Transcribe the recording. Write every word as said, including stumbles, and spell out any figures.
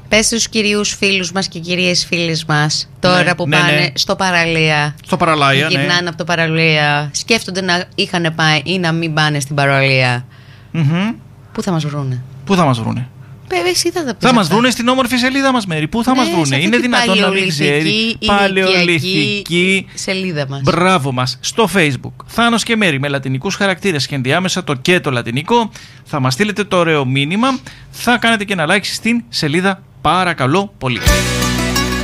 Πες στους κυρίους φίλους μας και κυρίες φίλες μας τώρα ναι, που ναι, πάνε ναι. στο παραλία. Στο παραλία, γυρνάνε ναι. από το παραλία. Σκέφτονται να είχαν πάει ή να μην πάνε στην παραλία. Mm-hmm. Πού θα μας βρούνε? Πού θα μας βρούνε? Βέβαια, εσύ θα τα πεις. Θα μας αυτά. βρούνε στην όμορφη σελίδα μας, Μέρη. Πού θα Ναι, μας βρούνε? σε αυτή Είναι την δυνατόν να μην ξέρει? παλαιολιθική, Παλαιολιθική σελίδα μας. Μπράβο μας. Στο Facebook. Θάνος και Μέρη με λατινικούς χαρακτήρες και ενδιάμεσα το και το λατινικό. Θα μας στείλετε το ωραίο μήνυμα. Θα κάνετε και ένα like στην σελίδα. Παρακαλώ πολύ.